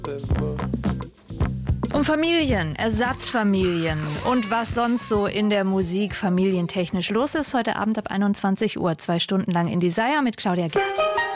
Um Familien, Ersatzfamilien und was sonst so in der Musik familientechnisch los ist. Heute Abend ab 21 Uhr, 2 Stunden lang in Desire mit Claudia Gerd.